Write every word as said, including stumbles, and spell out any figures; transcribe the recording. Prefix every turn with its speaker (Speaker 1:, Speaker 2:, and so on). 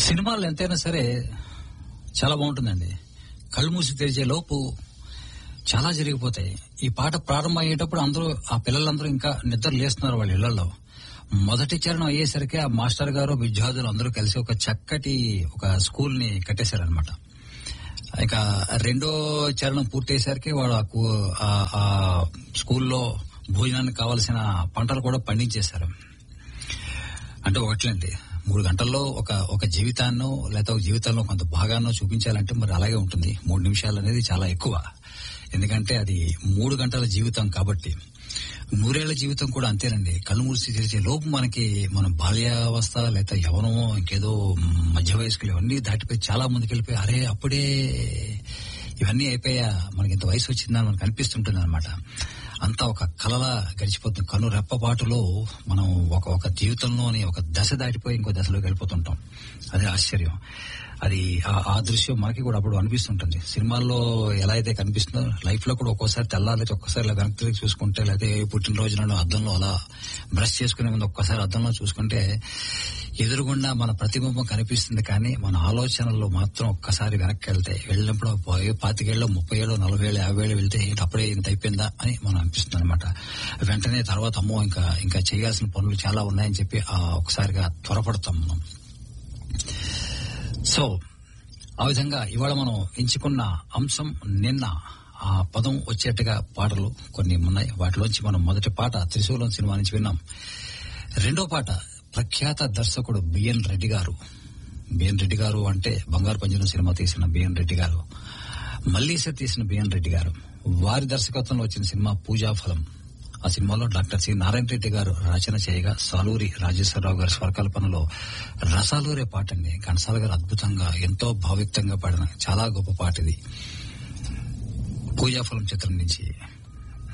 Speaker 1: సినిమాలు ఎంతైనా సరే చాలా బాగుంటుందండి. కళ్ళు మూసి తెరిచే లోపు చాలా జరిగిపోతాయి. ఈ పాట ప్రారంభం అయ్యేటప్పుడు అందరూ ఆ పిల్లలందరూ ఇంకా నిద్ర లేస్తున్నారు వాళ్ళ ఇళ్లలో. మొదటి చరణం అయ్యేసరికి ఆ మాస్టర్ గారు విద్యార్థులు అందరూ కలిసి ఒక చక్కటి ఒక స్కూల్ ని కట్టేశారనమాట. ఇక రెండో చరణం పూర్తయ్యేసరికి వాడు ఆ స్కూల్లో భోజనానికి కావలసిన పంటలు కూడా పండించేశారు. అంటే ఒకట్లండి, మూడు గంటల్లో ఒక ఒక జీవితాన్నో లేదా ఒక జీవితంలో కొంత భాగాన్నో చూపించాలంటే మరి అలాగే ఉంటుంది. మూడు నిమిషాలు అనేది చాలా ఎక్కువ, ఎందుకంటే అది మూడు గంటల జీవితం కాబట్టి. నూరేళ్ల జీవితం కూడా అంతేనండి. కళ్ళు మూసి తెరిచే లోపు మనకి మన బాల్యావస్థ లేదా యవనమో ఇంకేదో మధ్య వయస్కులు ఇవన్నీ దాటిపోయి చాలా ముందుకు వెళ్ళిపోయి అరే అప్పుడే ఇవన్నీ అయిపోయా, మనకి ఇంత వయసు వచ్చిందని మనకు అనిపిస్తుంటుంది అనమాట. అంతా ఒక కలలా గడిచిపోతుంది. కను రెప్పపాటులో మనం ఒక ఒక జీవితంలోని ఒక దశ దాటిపోయి ఇంకో దశలోకి వెళ్ళిపోతుంటాం. అదే ఆశ్చర్యం. అది ఆ దృశ్యం మనకి కూడా అప్పుడు అనిపిస్తుంటుంది. సినిమాల్లో ఎలా అయితే కనిపిస్తుందో లైఫ్ లో కూడా ఒక్కోసారి తెల్లారి ఒక్కసారి ఇలా వెనక్కి తిరిగి చూసుకుంటే, లేదా పుట్టినరోజు నాడు అద్దంలో అలా బ్రష్ చేసుకునే ముందు ఒక్కసారి అద్దంలో చూసుకుంటే ఎదురుగుండా మన ప్రతిబింబం కనిపిస్తుంది. కానీ మన ఆలోచనల్లో మాత్రం ఒక్కసారి వెనక్కి వెళ్తే వెళ్ళినప్పుడు పాతికేళ్ళు ముప్పై ఏళ్ళు నలభై ఏళ్ళు యాభై ఏళ్ళు వెళ్తే అప్పుడే ఇంత అయిపోయిందా అని మనం అనిపిస్తుంది అనమాట. వెంటనే తర్వాత అమ్మో ఇంకా ఇంకా చేయాల్సిన పనులు చాలా ఉన్నాయని చెప్పి ఆ ఒకసారిగా త్వరపడతాం మనం. సో ఆ విధంగా ఇవాళ మనం ఎంచుకున్న అంశం నిన్న ఆ పదం వచ్చేట్టుగా పాటలు కొన్ని ఉన్నాయి. వాటిలోంచి మనం మొదటి పాట త్రిశూలం సినిమా నుంచి విన్నాం. రెండో పాట ప్రఖ్యాత దర్శకుడు బిఎన్ రెడ్డి గారు. బిఎన్ రెడ్డి గారు అంటే బంగారు పంజరం సినిమా తీసిన బిఎన్ రెడ్డి గారు, మల్లీస తీసిన బిఎన్ రెడ్డి గారు, వారి దర్శకత్వంలో వచ్చిన సినిమా పూజాఫలం. ఆ సినిమాలో డాక్టర్ సి నారాయణ రెడ్డి గారు రచన చేయగా సాలూరి రాజేశ్వరరావు గారి స్వరకల్పనలో రసాలూరే పాట అండి. ఘంటసాల గారు అద్భుతంగా ఎంతో భావిక్తంగా పాడిన చాలా గొప్ప పాట ఇది. పూజాఫలం చిత్రం నుంచి